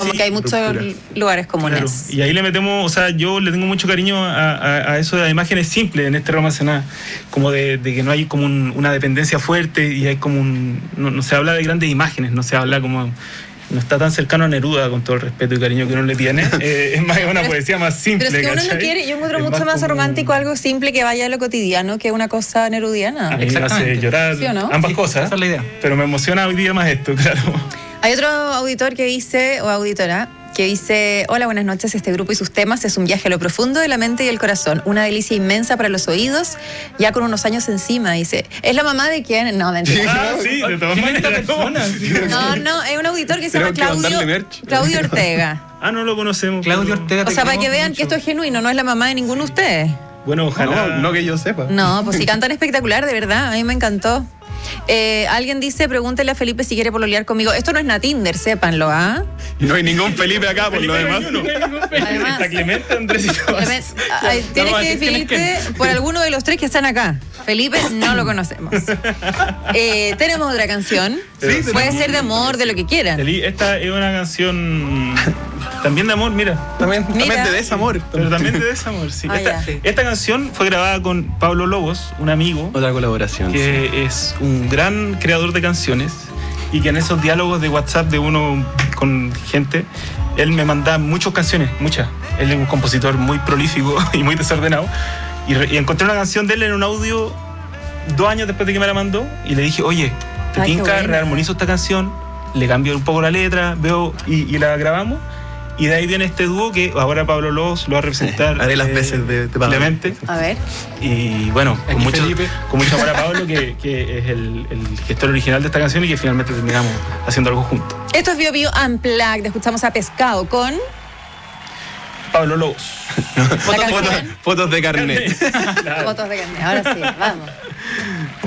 como que hay muchos lugares comunes. Claro. Y ahí le metemos, o sea, yo le tengo mucho cariño a eso de las imágenes simples en este romance nada, como de que no hay como una dependencia fuerte y hay como no se habla de grandes imágenes, no se habla como... No está tan cercano a Neruda, con todo el respeto y cariño que uno le tiene. Es más una poesía más simple. Pero es que uno no quiere, yo encuentro mucho más romántico algo simple que vaya a lo cotidiano que una cosa nerudiana. A mí me hace llorar, ¿sí o no? ambas cosas. Esa es la idea. Pero me emociona hoy día más esto, claro. Hay otro auditor que dice, o auditora, que dice: hola, buenas noches, este grupo y sus temas es un viaje a lo profundo de la mente y el corazón, una delicia inmensa para los oídos, ya con unos años encima. Dice, ¿es la mamá de quién? No, mentira. Sí, de todas maneras. No, es un auditor que se llama Claudio Ortega. No lo conocemos. Claudio Ortega. O sea, para que vean que esto es genuino, no es la mamá de ninguno de ustedes. Bueno, ojalá. No que yo sepa. No, pues sí cantan espectacular, de verdad, a mí me encantó. Alguien dice, pregúntele a Felipe si quiere pololear conmigo. Esto no es Natinder, sépanlo, ¿ah? Y no hay ningún Felipe acá, por lo demás. Además, está Clemente, Andrés y Tomás. Tienes que definirte por alguno de los tres que están acá. Felipe no lo conocemos. Tenemos otra canción. Sí, puede ser de amor, de lo que quieran. Esta es una canción también de amor, mira. También de desamor. Pero también de desamor, sí. Ya. Esta canción fue grabada con Pablo Lobos, un amigo. Otra colaboración. Que es un gran creador de canciones y que en esos diálogos de WhatsApp de uno con gente, él me manda muchas canciones, muchas. Él es un compositor muy prolífico y muy desordenado. Y encontré una canción de él en un audio 2 años después de que me la mandó y le dije, oye, te tinca, rearmonizo esta canción, le cambio un poco la letra, veo y la grabamos. Y de ahí viene este dúo que ahora Pablo Lobos lo va a representar. Haré las veces de Pablo. Clemente. A ver. Y bueno, con mucho amor a Pablo, que es el gestor original de esta canción y que finalmente terminamos haciendo algo juntos. Esto es Bio Bio Unplugged. Escuchamos a Pescado con Pablo Lobos. Fotos de carnet. Fotos de carnet. Ahora sí, vamos.